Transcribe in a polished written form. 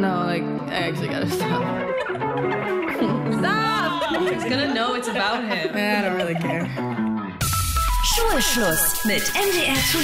No, like, I actually gotta stop. Stop! He's gonna know it's about him. I don't really care. Schulschluss mit MDR